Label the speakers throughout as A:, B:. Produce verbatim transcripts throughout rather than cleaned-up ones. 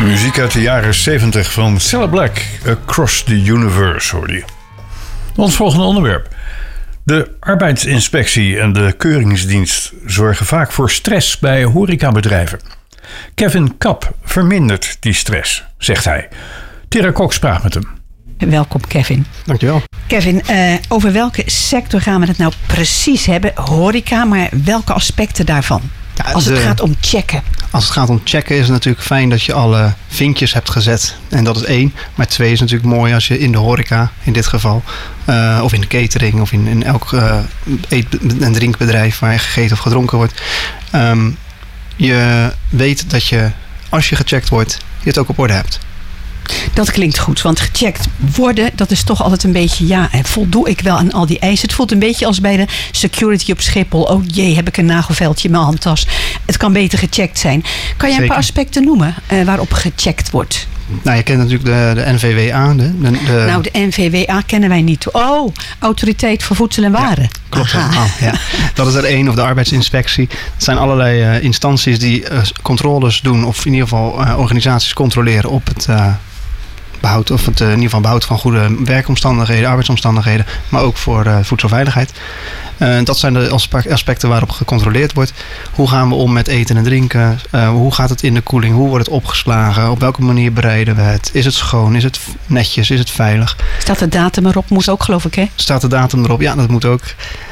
A: Muziek uit de jaren zeventig van Cilla Black, Across the Universe hoorde je. Ons volgende onderwerp. De arbeidsinspectie en de keuringsdienst zorgen vaak voor stress bij horecabedrijven. Kevin Kapp vermindert die stress, zegt hij. Tera Kok spraak met hem.
B: Welkom Kevin.
C: Dankjewel.
B: Kevin, uh, over welke sector gaan we het nou precies hebben? Horeca, maar welke aspecten daarvan? Ja, als het de, gaat om checken.
C: Als het gaat om checken is het natuurlijk fijn dat je alle vinkjes hebt gezet. En dat is één. Maar twee is natuurlijk mooi als je in de horeca, in dit geval, uh, of in de catering of in, in elk uh, eet- en drinkbedrijf waar je gegeten of gedronken wordt. Um, je weet dat je, als je gecheckt wordt, je het ook op orde hebt.
B: Dat klinkt goed, want gecheckt worden, dat is toch altijd een beetje, ja, voldoe ik wel aan al die eisen? Het voelt een beetje als bij de security op Schiphol. Oh jee, heb ik een nagelveldje in mijn handtas. Het kan beter gecheckt zijn. Kan jij Zeker. een paar aspecten noemen uh, waarop gecheckt wordt?
C: Nou, je kent natuurlijk de, de N V W A. De, de, de...
B: Nou, de N V W A kennen wij niet. Oh, Autoriteit voor Voedsel en Waren. Ja,
C: klopt. Oh, ja. Dat is er één, of de arbeidsinspectie. Het zijn allerlei uh, instanties die uh, controles doen, of in ieder geval uh, organisaties controleren op het uh, behoud, of het uh, in ieder geval behoud van goede werkomstandigheden, arbeidsomstandigheden, maar ook voor uh, voedselveiligheid. Uh, dat zijn de aspecten waarop gecontroleerd wordt. Hoe gaan we om met eten en drinken? Uh, hoe gaat het in de koeling? Hoe wordt het opgeslagen? Op welke manier bereiden we het? Is het schoon? Is het netjes? Is het veilig?
B: Staat de datum erop? Moet ook, geloof ik, hè?
C: Staat de datum erop? Ja, dat moet ook.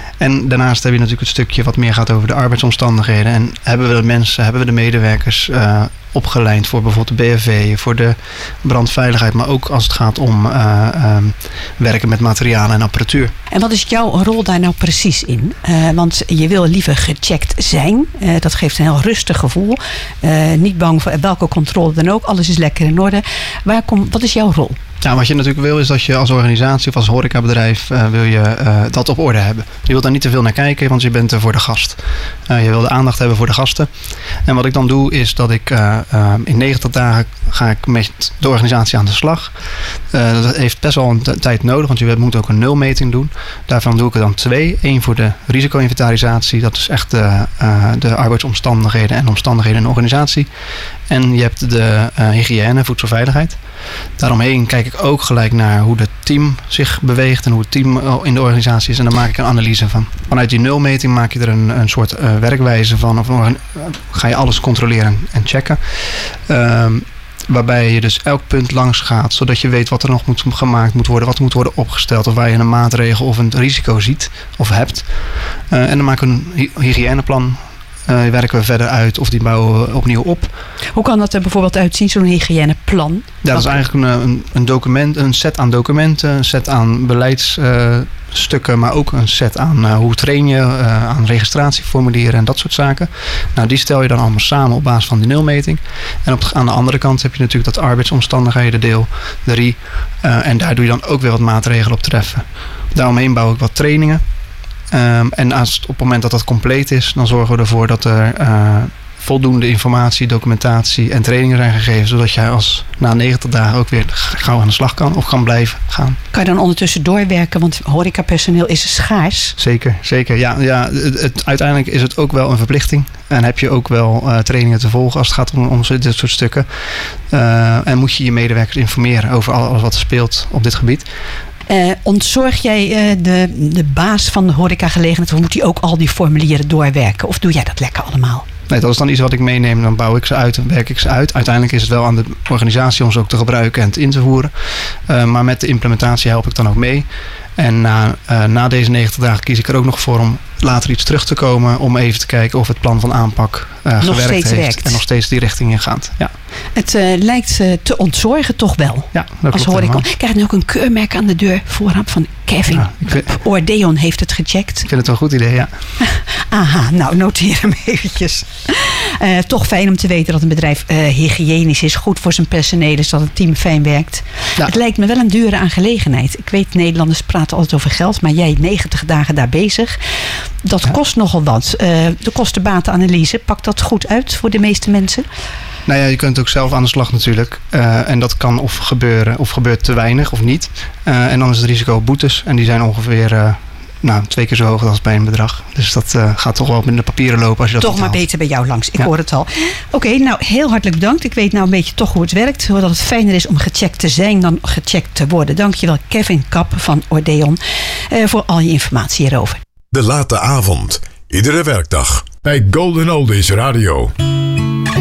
C: En daarnaast heb je natuurlijk het stukje wat meer gaat over de arbeidsomstandigheden. En hebben we de mensen, hebben we de medewerkers uh, opgeleid voor bijvoorbeeld de B F V, voor de brandveiligheid, maar ook als het gaat om uh, um, werken met materialen en apparatuur.
B: En wat is jouw rol daar nou precies in? Uh, want je wil liever gecheckt zijn. Uh, dat geeft een heel rustig gevoel. Uh, niet bang voor welke controle dan ook. Alles is lekker in orde. Waar kom, wat is jouw rol?
C: Ja, wat je natuurlijk wil is dat je als organisatie of als horecabedrijf uh, wil je uh, dat op orde hebben. Je wilt daar niet te veel naar kijken, want je bent er voor de gast. Uh, je wil de aandacht hebben voor de gasten. En wat ik dan doe is dat ik uh, uh, in negentig dagen ga ik met de organisatie aan de slag. Uh, dat heeft best wel een t- tijd nodig, want je moet ook een nulmeting doen. Daarvan doe ik er dan twee. Eén voor de risico-inventarisatie. Dat is echt de, uh, de arbeidsomstandigheden en omstandigheden in de organisatie. En je hebt de uh, hygiëne, voedselveiligheid. Daaromheen kijk ik ook gelijk naar hoe het team zich beweegt en hoe het team in de organisatie is. En daar maak ik een analyse van. Vanuit die nulmeting maak je er een, een soort uh, werkwijze van. Of uh, ga je alles controleren en checken. Um, Waarbij je dus elk punt langs gaat, zodat je weet wat er nog moet gemaakt moet worden, wat moet worden opgesteld, of waar je een maatregel of een risico ziet of hebt. Uh, en dan maken we een hy- hygiëneplan. Uh, werken we verder uit of die bouwen we opnieuw op.
B: Hoe kan dat er bijvoorbeeld uitzien, zo'n hygiëneplan?
C: Ja, dat is eigenlijk een, een, een document, een set aan documenten, een set aan beleidsstukken, uh, maar ook een set aan uh, hoe train je, uh, aan registratieformulieren en dat soort zaken. Nou, die stel je dan allemaal samen op basis van die nulmeting. En op de, aan de andere kant heb je natuurlijk dat arbeidsomstandigheden deel, de R I. Uh, en daar doe je dan ook weer wat maatregelen op treffen. Daaromheen bouw ik wat trainingen. Um, en als, op het moment dat dat compleet is, dan zorgen we ervoor dat er uh, voldoende informatie, documentatie en trainingen zijn gegeven, zodat jij als na negentig dagen ook weer gauw aan de slag kan of kan blijven gaan.
B: Kan je dan ondertussen doorwerken, want horecapersoneel is schaars?
C: Zeker, zeker. Ja, ja het, het, uiteindelijk is het ook wel een verplichting en heb je ook wel uh, trainingen te volgen als het gaat om, om dit soort stukken. Uh, en moet je je medewerkers informeren over alles wat er speelt op dit gebied.
B: Uh, ontzorg jij uh, de, de baas van de horecagelegenheid of moet hij ook al die formulieren doorwerken? Of doe jij dat lekker allemaal?
C: Nee, dat is dan iets wat ik meeneem. Dan bouw ik ze uit en werk ik ze uit. Uiteindelijk is het wel aan de organisatie om ze ook te gebruiken en te in te voeren. Uh, maar met de implementatie help ik dan ook mee. En na, uh, na deze negentig dagen kies ik er ook nog voor om later iets terug te komen. Om even te kijken of het plan van aanpak uh,
B: nog
C: gewerkt
B: steeds
C: heeft.
B: Werkt.
C: En nog steeds die richting in gaat. Ja.
B: Het uh, lijkt uh, te ontzorgen toch wel.
C: Ja, dat
B: als
C: klopt helemaal.
B: Krijg je nu ook een keurmerk aan de deur vooraan van Kevin. Ja, vind, Oordeon heeft het gecheckt.
C: Ik vind het een goed idee, ja.
B: Aha, nou noteer hem eventjes. Uh, toch fijn om te weten dat een bedrijf uh, hygiënisch is. Goed voor zijn personeel is, dat het team fijn werkt. Ja. Het lijkt me wel een dure aangelegenheid. Ik weet, Nederlanders praten altijd over geld. Maar jij negentig dagen daar bezig. Dat ja. kost nogal wat. Uh, de kostenbatenanalyse, pakt dat goed uit voor de meeste mensen?
C: Nou ja, je kunt ook zelf aan de slag natuurlijk. Uh, en dat kan of gebeuren, of gebeurt te weinig of niet. Uh, en dan is het risico boetes. En die zijn ongeveer uh, nou, twee keer zo hoog als bij een bedrag. Dus dat uh, gaat toch wel met de papieren lopen als je dat
B: Toch maar
C: betaalt.
B: beter bij jou langs. Ik
C: Ja.
B: hoor het al. Oké, okay, nou heel hartelijk bedankt. Ik weet nou een beetje toch hoe het werkt. Dat het fijner is om gecheckt te zijn dan gecheckt te worden. Dankjewel Kevin Kap van Ordeon uh, voor al je informatie hierover.
D: De late avond. Iedere werkdag. Bij Golden Oldies Radio.